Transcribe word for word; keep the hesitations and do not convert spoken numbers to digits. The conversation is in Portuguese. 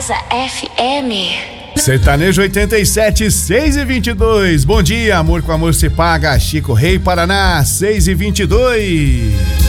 Casa F M. Sertanejo oitenta e sete, seis e vinte e dois. Bom dia, amor com amor se paga. Chico Rei, Paraná, seis e vinte e dois.